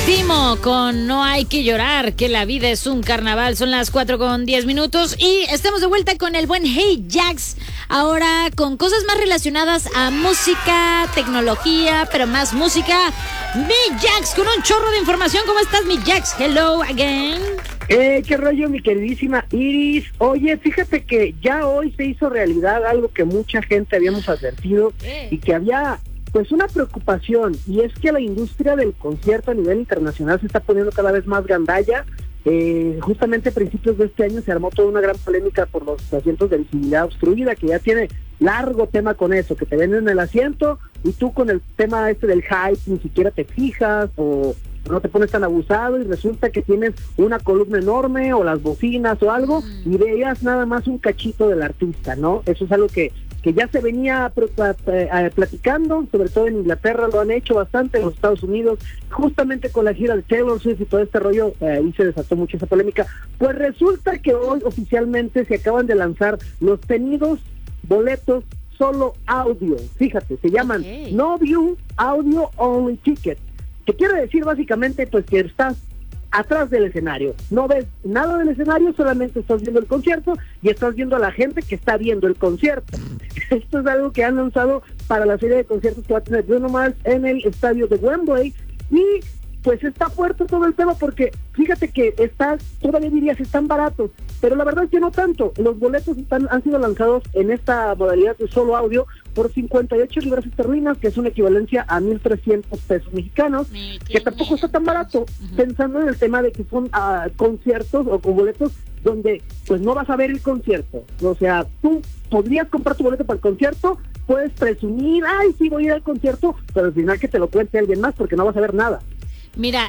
Timo con No hay que llorar, que la vida es un carnaval. Son las 4:10 y estamos de vuelta con el buen Hey Jax. Ahora con cosas más relacionadas a música, tecnología, pero más música. Mi Jax con un chorro de información. ¿Cómo estás, mi Jax? Hello again. ¿Qué rollo, mi queridísima Iris? Oye, fíjate que ya hoy se hizo realidad algo que mucha gente habíamos advertido y que había pues una preocupación, y es que la industria del concierto a nivel internacional se está poniendo cada vez más gandalla. Justamente a principios de este año se armó toda una gran polémica por los asientos de visibilidad obstruida, que ya tiene largo tema con eso, que te venden el asiento y tú con el tema del hype ni siquiera te fijas o no te pones tan abusado y resulta que tienes una columna enorme o las bocinas o algo y veías nada más un cachito del artista, ¿no? Eso es algo que ya se venía platicando, sobre todo en Inglaterra lo han hecho bastante, en los Estados Unidos, justamente con la gira de Taylor Swift y todo este rollo, ahí se desató mucho esa polémica. Pues resulta que hoy oficialmente se acaban de lanzar los tenidos boletos solo audio, fíjate, se llaman No View Audio Only Ticket, que quiere decir básicamente pues que estás atrás del escenario, no ves nada del escenario, solamente estás viendo el concierto y estás viendo a la gente que está viendo el concierto. Esto es algo que han lanzado para la serie de conciertos que va a tener Bruno Mars en el estadio de Wembley, y pues está fuerte todo el tema porque fíjate que todavía dirías están baratos, pero la verdad es que no tanto. Los boletos han sido lanzados en esta modalidad de solo audio por 58 libras esterlinas, que es una equivalencia a 1,300 pesos mexicanos, que tampoco está tan barato, pensando en el tema de que son conciertos o boletos donde pues no vas a ver el concierto. O sea, tú podrías comprar tu boleto para el concierto, puedes presumir, ay, sí, voy a ir al concierto, pero al final que te lo cuente alguien más porque no vas a ver nada. Mira,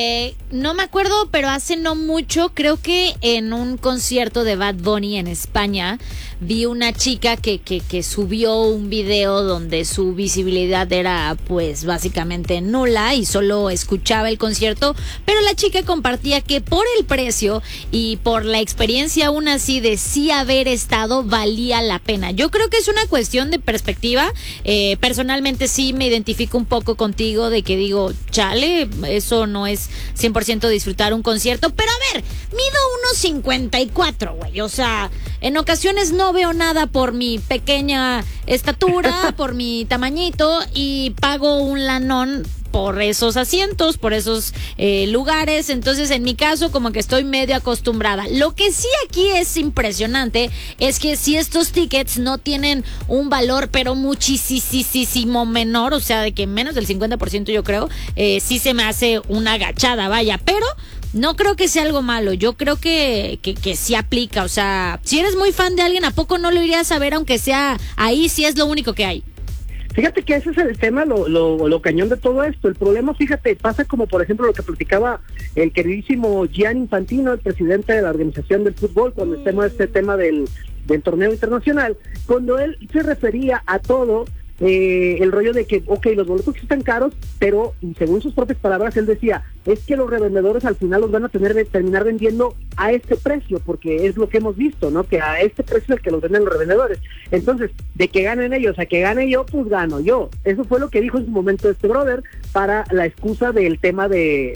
no me acuerdo, pero hace no mucho, creo que en un concierto de Bad Bunny en España, vi una chica que subió un video donde su visibilidad era pues básicamente nula y solo escuchaba el concierto, pero la chica compartía que por el precio y por la experiencia aún así de sí haber estado, valía la pena. Yo creo que es una cuestión de perspectiva. Personalmente sí me identifico un poco contigo de que digo, chale, eso no es 100% disfrutar un concierto, pero a ver, mido 1.54, güey, o sea, en ocasiones no veo nada por mi pequeña estatura, por mi tamañito, y pago un lanón por esos asientos, por esos lugares. Entonces en mi caso como que estoy medio acostumbrada. Lo que sí aquí es impresionante es que si estos tickets no tienen un valor pero muchísimo menor, o sea de que menos del 50% yo creo, sí se me hace una agachada, vaya, pero no creo que sea algo malo. Yo creo que sí aplica. O sea, si eres muy fan de alguien, ¿a poco no lo irías a ver aunque sea ahí si es lo único que hay? Fíjate que ese es el tema, lo cañón de todo esto. El problema, fíjate, pasa como por ejemplo lo que platicaba el queridísimo Gianni Infantino, el presidente de la organización del fútbol, con este tema del torneo internacional, cuando él se refería a todo el rollo de que, los boletos están caros, pero según sus propias palabras, él decía, es que los revendedores al final los van a terminar vendiendo a este precio, porque es lo que hemos visto, ¿no? Que a este precio es el que los venden los revendedores. Entonces, de que ganen ellos a que gane yo, pues gano yo. Eso fue lo que dijo en su momento este brother, para la excusa del tema de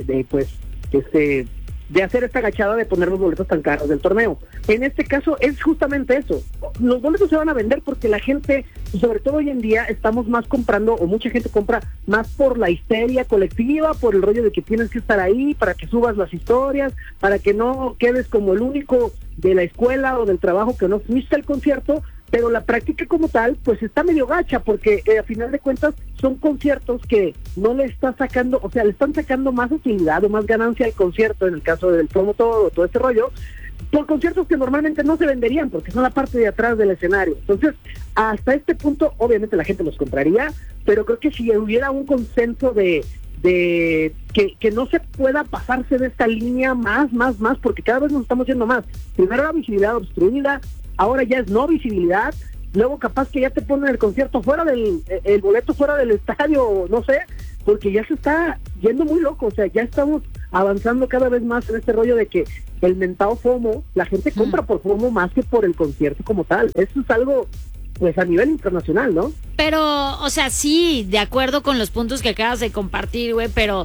hacer esta agachada de poner los boletos tan caros del torneo. En este caso es justamente eso. Los boletos se van a vender porque la gente, sobre todo hoy en día, estamos más comprando, o mucha gente compra más por la histeria colectiva, por el rollo de que tienes que estar ahí para que subas las historias, para que no quedes como el único de la escuela o del trabajo que no fuiste al concierto. Pero la práctica como tal, pues está medio gacha, porque a final de cuentas son conciertos que no le está sacando, o sea, le están sacando más utilidad o más ganancia al concierto, en el caso del promotor o todo este rollo, por conciertos que normalmente no se venderían, porque son la parte de atrás del escenario. Entonces, hasta este punto, obviamente la gente los compraría, pero creo que si hubiera un consenso de que no se pueda pasarse de esta línea más, porque cada vez nos estamos yendo más. Primero la visibilidad obstruida, ahora ya es no visibilidad, luego capaz que ya te ponen el concierto fuera el boleto fuera del estadio, no sé, porque ya se está yendo muy loco. O sea, ya estamos avanzando cada vez más en este rollo de que el mentado FOMO, la gente compra por FOMO más que por el concierto como tal. Eso es algo pues a nivel internacional, ¿no? Pero, o sea, sí, de acuerdo con los puntos que acabas de compartir, güey, pero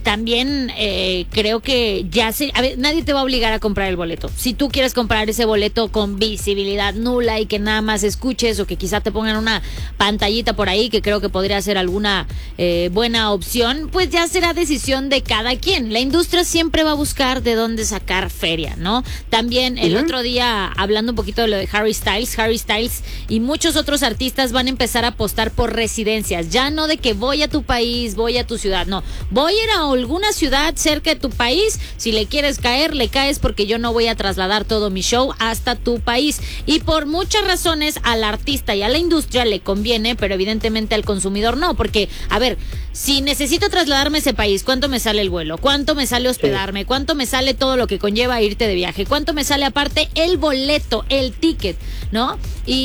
también creo que a ver, nadie te va a obligar a comprar el boleto. Si tú quieres comprar ese boleto con visibilidad nula y que nada más escuches, o que quizá te pongan una pantallita por ahí, que creo que podría ser alguna buena opción, pues ya será decisión de cada quien. La industria siempre va a buscar de dónde sacar feria, ¿no? También el otro día, hablando un poquito de lo de Harry Styles y muchos otros artistas van a empezar a apostar por residencias, ya no de que voy a tu país, voy a tu ciudad, no, voy a ir a alguna ciudad cerca de tu país, si le quieres caer, le caes, porque yo no voy a trasladar todo mi show hasta tu país. Y por muchas razones al artista y a la industria le conviene, pero evidentemente al consumidor no, porque, a ver, si necesito trasladarme a ese país, ¿cuánto me sale el vuelo? ¿Cuánto me sale hospedarme? ¿Cuánto me sale todo lo que conlleva irte de viaje? ¿Cuánto me sale aparte el boleto, el ticket, ¿no?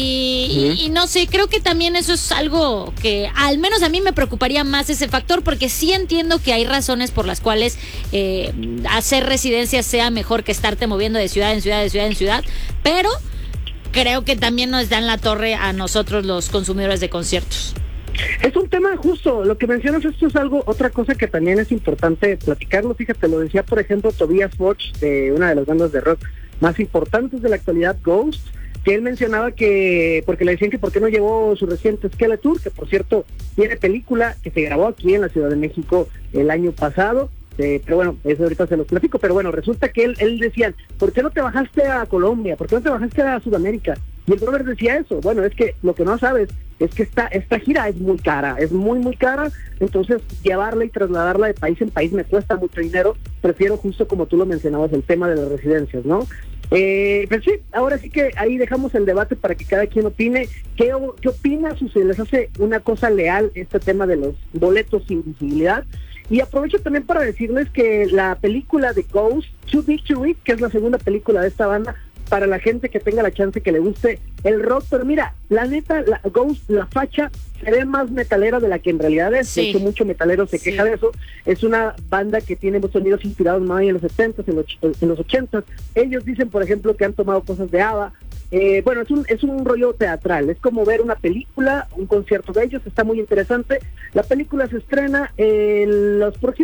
Y no sé, creo que también eso es algo que al menos a mí me preocuparía más, ese factor, porque sí entiendo que hay razones por las cuales hacer residencia sea mejor que estarte moviendo de ciudad en ciudad, de ciudad en ciudad, pero creo que también nos dan la torre a nosotros los consumidores de conciertos. Es un tema justo, lo que mencionas, esto es otra cosa que también es importante platicarlo. Fíjate, lo decía por ejemplo Tobias Forge, de una de las bandas de rock más importantes de la actualidad, Ghost, que él mencionaba que, porque le decían que por qué no llevó su reciente Skeletor, que por cierto tiene película, que se grabó aquí en la Ciudad de México el año pasado, pero bueno, eso ahorita se los platico, pero bueno, resulta que él decía, ¿por qué no te bajaste a Colombia? ¿Por qué no te bajaste a Sudamérica? Y el brother decía eso. Bueno, es que lo que no sabes es que esta gira es muy cara, es muy, muy cara, entonces llevarla y trasladarla de país en país me cuesta mucho dinero, prefiero justo como tú lo mencionabas, el tema de las residencias, ¿no? Pero sí, ahora sí que ahí dejamos el debate para que cada quien opine. ¿Qué opina si se les hace una cosa leal este tema de los boletos sin visibilidad? Y aprovecho también para decirles que la película de Ghost, Too Big to Eat, que es la segunda película de esta banda, para la gente que tenga la chance, que le guste el rock, pero mira, la neta, Ghost, la facha, se ve más metalera de la que en realidad es. Sí. De hecho, mucho metalero se queja de eso. Es una banda que tiene sonidos inspirados más en los 70s, en los 80s. Ellos dicen, por ejemplo, que han tomado cosas de ABBA. Bueno, es un rollo teatral, es como ver una película, un concierto de ellos, está muy interesante. La película se estrena en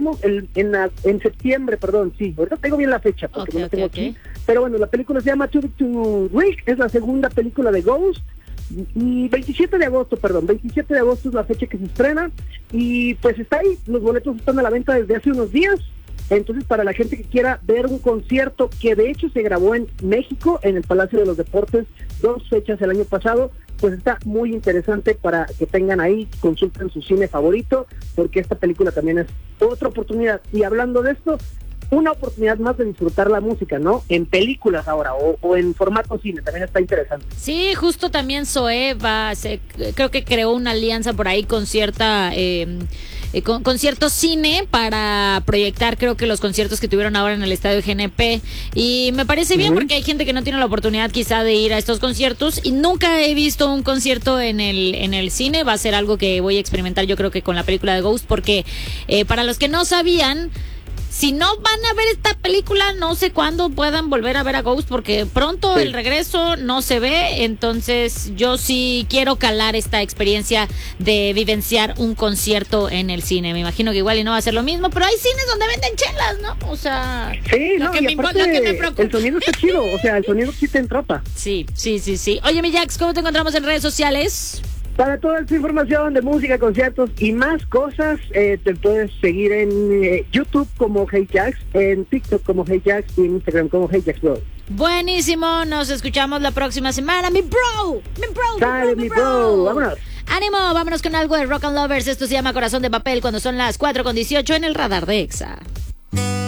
septiembre, perdón, sí, ahorita tengo bien la fecha porque no la tengo aquí, pero bueno, la película se llama Too Big to Rick, es la segunda película de Ghost, y 27 de agosto es la fecha que se estrena, y pues está ahí, los boletos están a la venta desde hace unos días. Entonces, para la gente que quiera ver un concierto que de hecho se grabó en México, en el Palacio de los Deportes, 2 fechas el año pasado, pues está muy interesante para que tengan ahí, consulten su cine favorito, porque esta película también es otra oportunidad. Y hablando de esto, una oportunidad más de disfrutar la música, ¿no? En películas ahora, o en formato cine, también está interesante. Sí, justo también Zoé creo que creó una alianza por ahí con cierta... con cierto cine para proyectar, creo que los conciertos que tuvieron ahora en el estadio GNP, y me parece bien porque hay gente que no tiene la oportunidad quizá de ir a estos conciertos, y nunca he visto un concierto en el cine. Va a ser algo que voy a experimentar, yo creo que con la película de Ghost, porque para los que no sabían, si no van a ver esta película, no sé cuándo puedan volver a ver a Ghost, porque pronto el regreso no se ve. Entonces yo sí quiero calar esta experiencia de vivenciar un concierto en el cine. Me imagino que igual y no va a ser lo mismo, pero hay cines donde venden chelas, ¿no? O sea, sí, lo que me preocupa. El sonido está chido, o sea, el sonido sí te entropa. Sí. Oye, mi Jax, ¿cómo te encontramos en redes sociales? Para toda esta información de música, conciertos y más cosas, te puedes seguir en YouTube como Hey Jax, en TikTok como Hey Jax y en Instagram como Hey Jax Bro. Buenísimo, nos escuchamos la próxima semana, mi bro. Dale, mi bro, vámonos. Ánimo, vámonos con algo de Rock and Lovers. Esto se llama Corazón de Papel, cuando son las 4:18 en el radar de Exa.